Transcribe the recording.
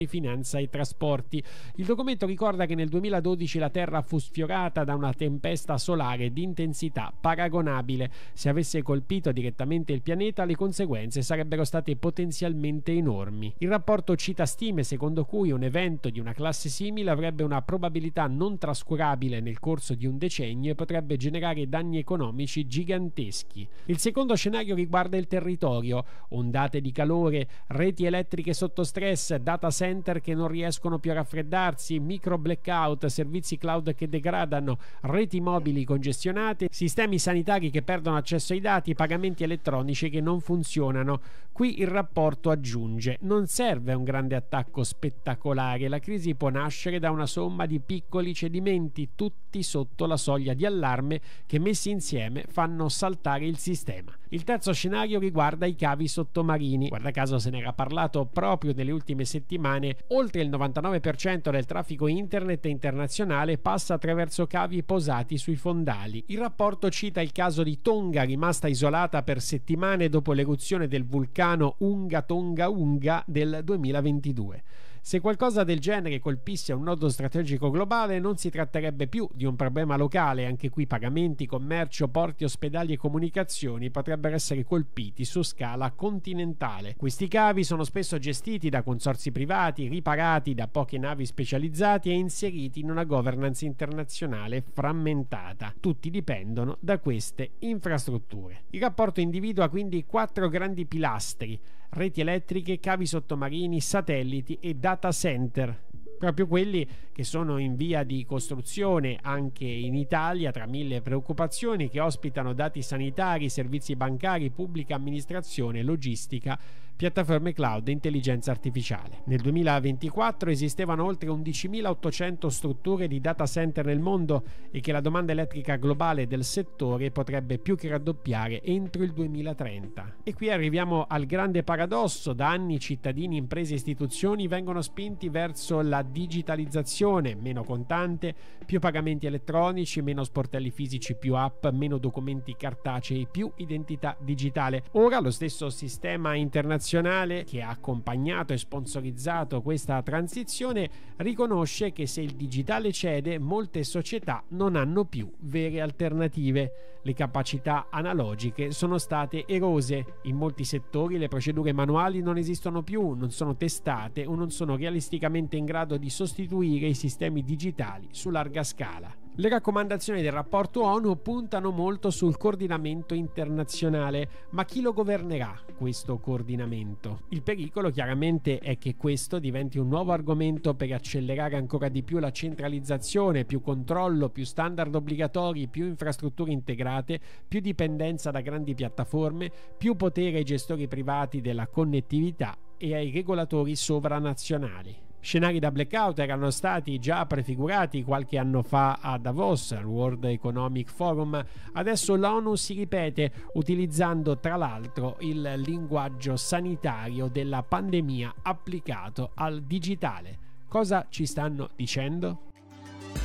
finanza e trasporti. Il documento ricorda che nel 2012 la Terra fu sfiorata da una tempesta solare di intensità paragonabile. Se avesse colpito direttamente il pianeta, le conseguenze sarebbero state potenzialmente enormi. Il rapporto cita stime secondo cui un evento di una classe simile avrebbe una probabilità non trascurabile nel corso di un decennio e potrebbe generare danni economici giganteschi. Il secondo scenario riguarda il territorio: ondate di calore, reti elettriche sotto stress, data center che non riescono più a raffreddarsi, micro blackout, servizi cloud che degradano, reti mobili congestionate, sistemi sanitari che perdono accesso ai dati, pagamenti elettronici che non funzionano. Qui il rapporto aggiunge: non serve un grande attacco spettacolare, la crisi può nascere da una somma di piccoli cedimenti, tutti sotto la soglia di allarme, che messi insieme fanno saltare il sistema. Il terzo scenario riguarda i cavi sottomarini. Guarda caso se ne era parlato proprio nelle ultime settimane. Oltre il 99% del traffico internet internazionale passa attraverso cavi posati sui fondali. Il rapporto cita il caso di Tonga, rimasta isolata per settimane dopo l'eruzione del vulcano Unga Tonga Unga del 2022. Se qualcosa del genere colpisse un nodo strategico globale, non si tratterebbe più di un problema locale. Anche qui pagamenti, commercio, porti, ospedali e comunicazioni potrebbero essere colpiti su scala continentale. Questi cavi sono spesso gestiti da consorzi privati, riparati da poche navi specializzate e inseriti in una governance internazionale frammentata. Tutti dipendono da queste infrastrutture. Il rapporto individua quindi 4 grandi pilastri: reti elettriche, cavi sottomarini, satelliti e data center. Proprio quelli che sono in via di costruzione anche in Italia, tra mille preoccupazioni, che ospitano dati sanitari, servizi bancari, pubblica amministrazione, logistica, piattaforme cloud e intelligenza artificiale. Nel 2024 esistevano oltre 11.800 strutture di data center nel mondo e che la domanda elettrica globale del settore potrebbe più che raddoppiare entro il 2030. E qui arriviamo al grande paradosso: da anni cittadini, imprese e istituzioni vengono spinti verso la digitalizzazione: meno contante, più pagamenti elettronici, meno sportelli fisici, più app, meno documenti cartacei, più identità digitale. Ora lo stesso sistema internazionale che ha accompagnato e sponsorizzato questa transizione riconosce che se il digitale cede, molte società non hanno più vere alternative. Le capacità analogiche sono state erose. In molti settori le procedure manuali non esistono più, non sono testate o non sono realisticamente in grado di sostituire i sistemi digitali su larga scala. Le raccomandazioni del rapporto ONU puntano molto sul coordinamento internazionale, ma chi lo governerà questo coordinamento? Il pericolo chiaramente è che questo diventi un nuovo argomento per accelerare ancora di più la centralizzazione: più controllo, più standard obbligatori, più infrastrutture integrate, più dipendenza da grandi piattaforme, più potere ai gestori privati della connettività e ai regolatori sovranazionali. Scenari da blackout erano stati già prefigurati qualche anno fa a Davos, al World Economic Forum. Adesso l'ONU si ripete, utilizzando tra l'altro il linguaggio sanitario della pandemia applicato al digitale. Cosa ci stanno dicendo?